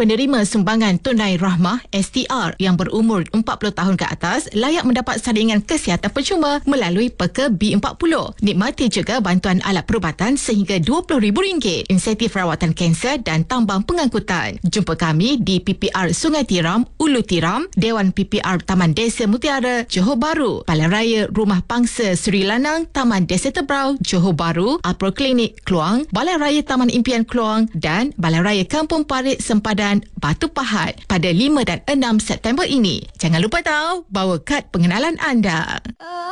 penerima sumbangan tunai rahmah STR yang berumur 40 tahun ke atas layak mendapat saringan kesihatan percuma melalui Peka B40. Nikmati juga bantuan alat perubatan sehingga RM20,000, insentif rawatan kanser dan tambang pengangkutan. Jumpa kami di PPR Sungai Tiram, Ulu Tiram, Dewan PPR Taman Desa Mutiara, Johor Bahru, Balai Raya Rumah Pangsa Seri Lanang, Taman Desa Tebrau, Johor Bahru, Apro Klinik Kluang, Balai Raya Taman Impian Kluang dan Balai Raya Kampung Parit Sempadan, Batu Pahat pada 5 dan 6 September ini. Jangan lupa bawa kad pengenalan anda.